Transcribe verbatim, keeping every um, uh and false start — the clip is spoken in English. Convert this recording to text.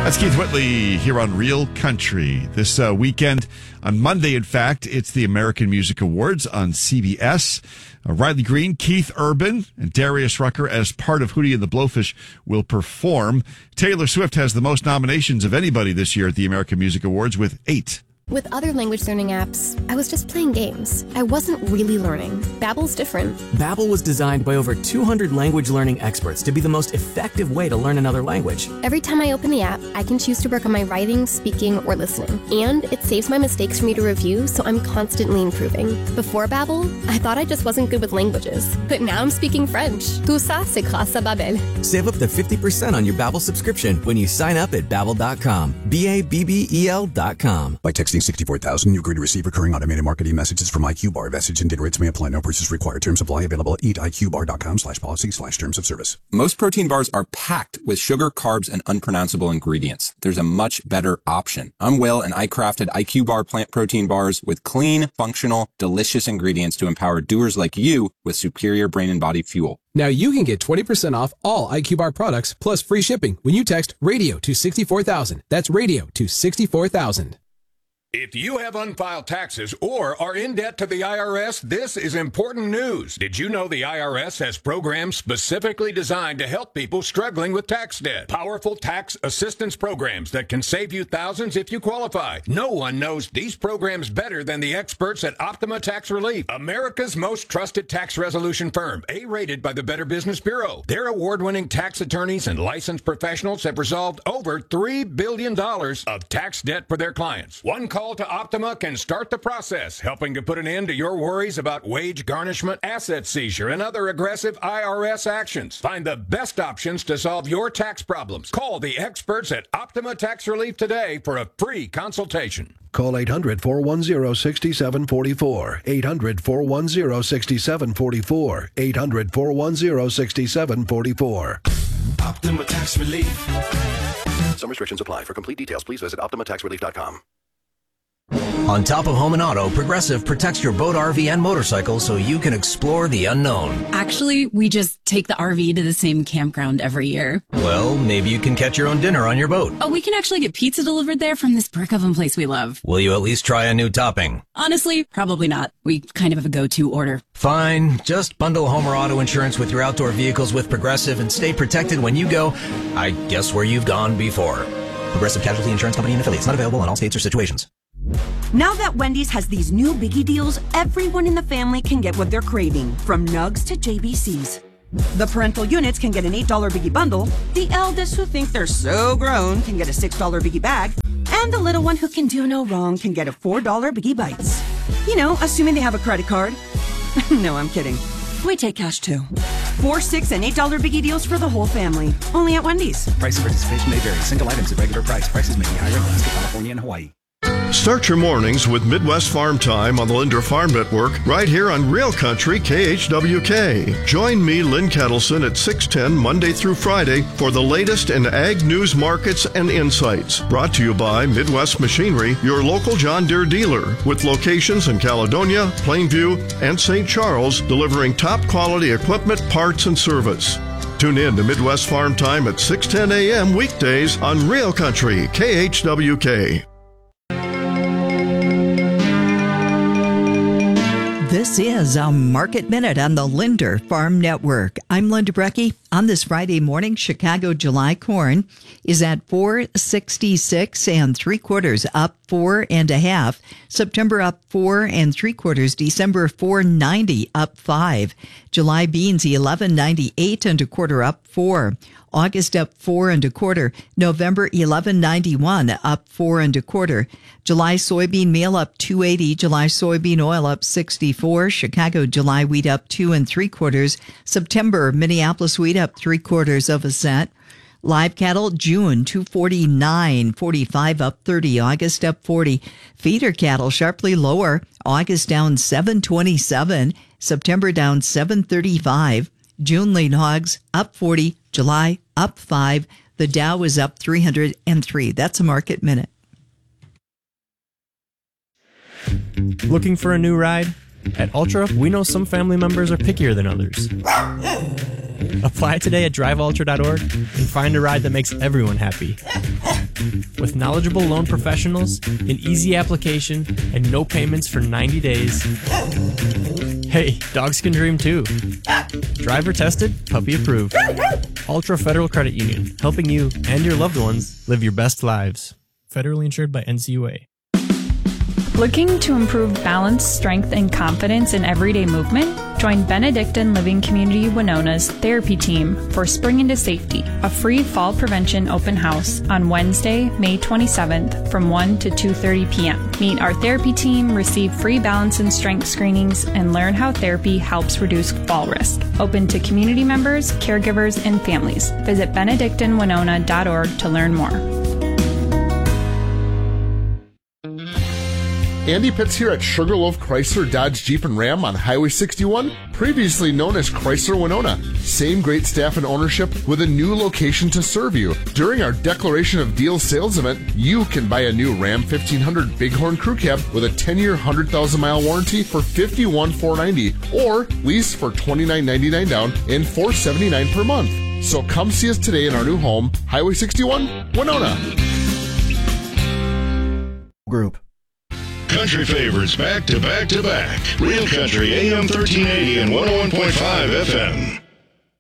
That's Keith Whitley here on Real Country. This uh, weekend, on Monday, in fact, it's the American Music Awards on C B S. Uh, Riley Green, Keith Urban, and Darius Rucker, as part of Hootie and the Blowfish, will perform. Taylor Swift has the most nominations of anybody this year at the American Music Awards with eight. With other language learning apps, I was just playing games. I wasn't really learning. Babbel's different. Babbel was designed by over two hundred language learning experts to be the most effective way to learn another language. Every time I open the app, I can choose to work on my writing, speaking, or listening. And it saves my mistakes for me to review, so I'm constantly improving. Before Babbel, I thought I just wasn't good with languages. But now I'm speaking French. Tout ça, c'est grâce à Babbel. Save up to fifty percent on your Babbel subscription when you sign up at Babbel dot com. B A B B E L dot com. By texting sixty-four thousand, you agree to receive recurring automated marketing messages from iQBar. Message and data rates may apply. No purchase required. Terms apply. Available at eat I Q bar dot com slash policy slash terms of service. Most protein bars are packed with sugar, carbs, and unpronounceable ingredients. There's a much better option. I'm Will, and I crafted iQBar plant protein bars with clean, functional, delicious ingredients to empower doers like you with superior brain and body fuel. Now you can get twenty percent off all iQBar products plus free shipping when you text radio to sixty-four thousand. That's radio to sixty-four thousand. If you have unfiled taxes or are in debt to the I R S, this is important news. Did you know the I R S has programs specifically designed to help people struggling with tax debt? Powerful tax assistance programs that can save you thousands if you qualify. No one knows these programs better than the experts at Optima Tax Relief, America's most trusted tax resolution firm, A-rated by the Better Business Bureau. Their award-winning tax attorneys and licensed professionals have resolved over three billion dollars of tax debt for their clients. One call to Optima can start the process, helping to put an end to your worries about wage garnishment, asset seizure, and other aggressive I R S actions. Find the best options to solve your tax problems. Call the experts at Optima Tax Relief today for a free consultation. Call eight hundred, four one zero, six seven four four. eight hundred, four one zero, six seven four four. eight hundred, four one zero, six seven four four. Optima Tax Relief. Some restrictions apply. For complete details, please visit optima tax relief dot com. On top of home and auto, Progressive protects your boat, R V, and motorcycle so you can explore the unknown. Actually, we just take the R V to the same campground every year. Well, maybe you can catch your own dinner on your boat. Oh, we can actually get pizza delivered there from this brick oven place we love. Will you at least try a new topping? Honestly, probably not. We kind of have a go-to order. Fine. Just bundle home or auto insurance with your outdoor vehicles with Progressive and stay protected when you go, I guess, where you've gone before. Progressive Casualty Insurance Company and affiliates. Not available in all states or situations. Now that Wendy's has these new biggie deals, everyone in the family can get what they're craving, from nugs to J B Cs. The parental units can get an eight dollar biggie bundle, the eldest who think they're so grown can get a six dollar biggie bag, and the little one who can do no wrong can get a four dollar biggie bites. You know, assuming they have a credit card. No, I'm kidding. We take cash too. Four, six, and eight dollar biggie deals for the whole family. Only at Wendy's. Price of participation may vary. Single items at regular price. Prices may be higher in Alaska, California, and Hawaii. Start your mornings with Midwest Farm Time on the Linder Farm Network right here on Real Country K H W K. Join me, Lynn Kettleson, at six ten Monday through Friday for the latest in ag news, markets, and insights. Brought to you by Midwest Machinery, your local John Deere dealer, with locations in Caledonia, Plainview, and Saint Charles, delivering top-quality equipment, parts, and service. Tune in to Midwest Farm Time at six ten a.m. weekdays on Real Country K H W K. This is a Market Minute on the Linder Farm Network. I'm Linda Brecky. On this Friday morning, Chicago July corn is at four sixty-six and three quarters, up four and a half. September up four and three quarters. December four ninety, up five. July beans eleven ninety-eight and a quarter, up four. August up four and a quarter. November eleven ninety-one, up four and a quarter. July soybean meal up two eighty. July soybean oil up sixty-four. Chicago July wheat up two and three quarters. September Minneapolis wheat up three quarters of a cent. Live cattle June two forty-nine forty-five, up thirty. August up forty. Feeder cattle sharply lower. August down seven twenty-seven. September down seven thirty-five. June lean hogs up forty. July up five. The Dow is up three hundred three. That's a Market Minute. Looking for a new ride? At Ultra, we know some family members are pickier than others. Apply today at drive ultra dot org and find a ride that makes everyone happy. With knowledgeable loan professionals, an easy application, and no payments for ninety days. Hey, dogs can dream too. Driver tested, puppy approved. Ultra Federal Credit Union, helping you and your loved ones live your best lives. Federally insured by N C U A. Looking to improve balance, strength, and confidence in everyday movement? Join Benedictine Living Community Winona's therapy team for Spring into Safety, a free fall prevention open house on Wednesday, May twenty-seventh from one to two thirty p.m. Meet our therapy team, receive free balance and strength screenings, and learn how therapy helps reduce fall risk. Open to community members, caregivers, and families. Visit benedictine winona dot org to learn more. Andy Pitts here at Sugarloaf Chrysler Dodge Jeep and Ram on Highway sixty-one, previously known as Chrysler Winona. Same great staff and ownership with a new location to serve you. During our Declaration of Deals sales event, you can buy a new Ram fifteen hundred Bighorn Crew Cab with a ten-year, one hundred thousand mile warranty for fifty-one thousand four hundred ninety dollars or lease for twenty-nine ninety-nine down and four hundred seventy-nine per month. So come see us today in our new home, Highway sixty-one, Winona. Group. Country favorites back to back to back. Real Country A M thirteen eighty and one oh one point five F M.